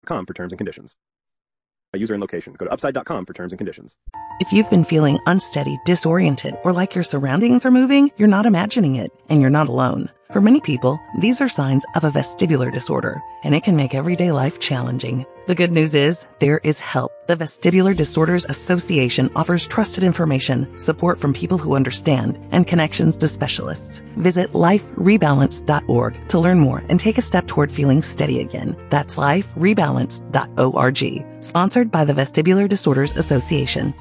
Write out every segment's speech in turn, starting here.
upside.com for terms and conditions. A user and location. Go to upside.com for terms and conditions. If you've been feeling unsteady, disoriented, or like your surroundings are moving, you're not imagining it, and you're not alone. For many people, these are signs of a vestibular disorder, and it can make everyday life challenging. The good news is, there is help. The Vestibular Disorders Association offers trusted information, support from people who understand, and connections to specialists. Visit liferebalance.org to learn more and take a step toward feeling steady again. That's liferebalance.org. Sponsored by the Vestibular Disorders Association.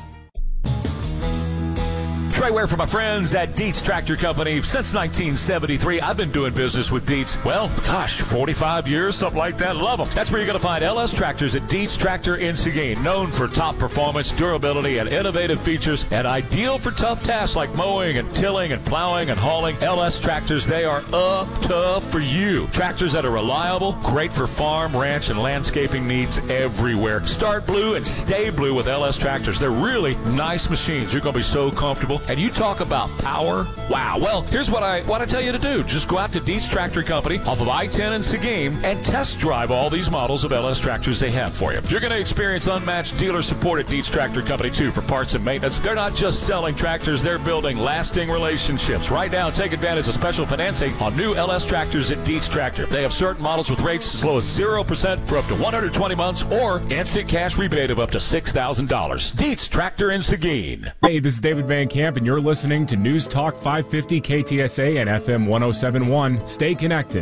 Trey Ware for my friends at Dietz Tractor Company. Since 1973, I've been doing business with Dietz. Well, 45 years, something like that. Love them. That's where you're going to find LS Tractors at Dietz Tractor in Seguin. Known for top performance, durability, and innovative features, and ideal for tough tasks like mowing and tilling and plowing and hauling. LS Tractors, they are up tough for you. Tractors that are reliable, great for farm, ranch, and landscaping needs everywhere. Start blue and stay blue with LS Tractors. They're really nice machines. You're going to be so comfortable. And you talk about power. Wow. Well, here's what I tell you to do. Just go out to Dietz Tractor Company off of I-10 in Seguin and test drive all these models of LS tractors they have for you. You're going to experience unmatched dealer support at Dietz Tractor Company, too, for parts and maintenance. They're not just selling tractors. They're building lasting relationships. Right now, take advantage of special financing on new LS tractors at Dietz Tractor. They have certain models with rates as low as 0% for up to 120 months or instant cash rebate of up to $6,000. Dietz Tractor in Seguin. Hey, this is David Van Camp, and you're listening to News Talk 550 KTSA and FM 1071. Stay connected.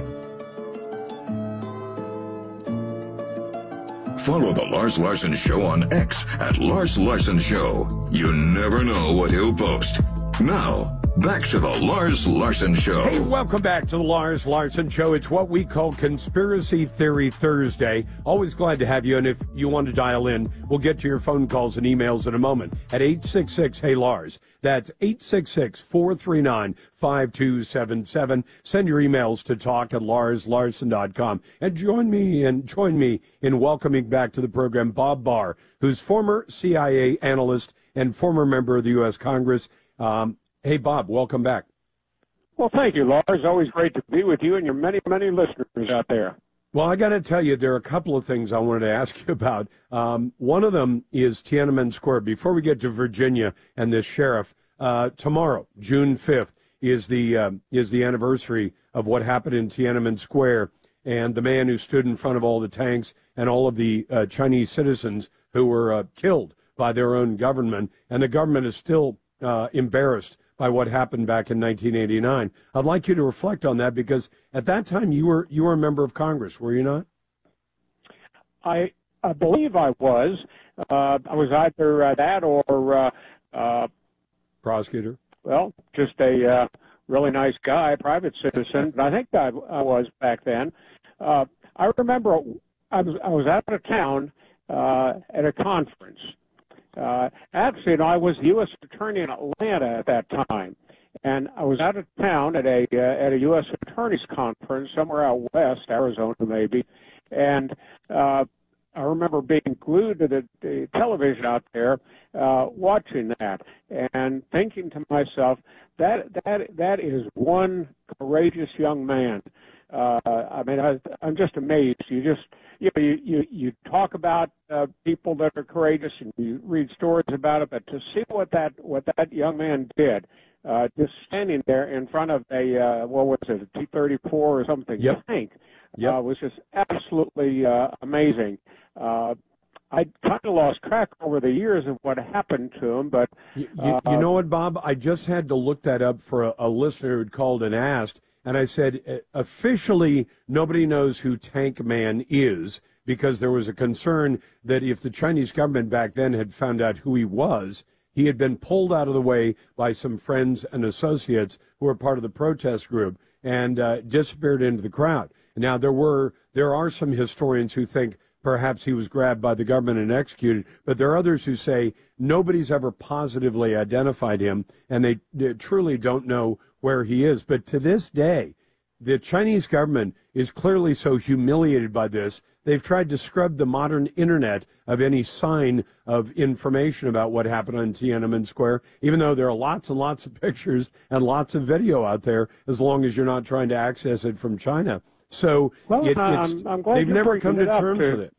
Follow The Lars Larson Show on X at Lars Larson Show. You never know what he'll post. Now, back to The Lars Larson Show. Hey, welcome back to The Lars Larson Show. It's what we call Conspiracy Theory Thursday. Always glad to have you, and if you want to dial in, we'll get to your phone calls and emails in a moment at 866-HEY-LARS. That's 866-439-5277. Send your emails to talk@larslarson.com. And join me in welcoming back to the program Bob Barr, who's former CIA analyst and former member of the U.S. Congress. Hey, Bob, welcome back. Well, thank you, Lars. Always great to be with you and your many, many listeners out there. Well, I got to tell you, there are a couple of things I wanted to ask you about. One of them is Tiananmen Square. Before we get to Virginia and this sheriff, tomorrow, June 5th, is the anniversary of what happened in Tiananmen Square, and the man who stood in front of all the tanks and all of the Chinese citizens who were killed by their own government, and the government is still embarrassed by what happened back in 1989. I'd like you to reflect on that, because at that time you were a member of Congress, were you not? I believe I was. I was either that or prosecutor. Well, just a really nice guy, private citizen. But I think I was back then. I remember I was out of town at a conference. Actually, I was the U.S. Attorney in Atlanta at that time, and I was out of town at a U.S. Attorney's conference somewhere out west, Arizona maybe, and I remember being glued to the television out there, watching that, and thinking to myself, that is one courageous young man. I mean, I'm just amazed. You talk about people that are courageous, and you read stories about it, but to see what that young man did, just standing there in front of a what was it, a T-34 or something tank, was just absolutely amazing. I kind of lost track over the years of what happened to him, but you know what, Bob? I just had to look that up for a listener who'd called and asked. And I said, officially, nobody knows who Tank Man is, because there was a concern that if the Chinese government back then had found out who he was, he had been pulled out of the way by some friends and associates who were part of the protest group and disappeared into the crowd. Now, there are some historians who think perhaps he was grabbed by the government and executed, but there are others who say nobody's ever positively identified him, and they truly don't know where he is. But to this day, the Chinese government is clearly so humiliated by this, they've tried to scrub the modern internet of any sign of information about what happened on Tiananmen Square, even though there are lots and lots of pictures and lots of video out there, as long as you're not trying to access it from China. So I'm glad they've never come to terms with it.